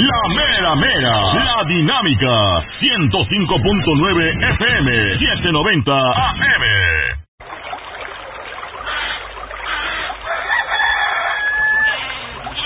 La mera mera, la dinámica, 105.9 FM, 790 AM.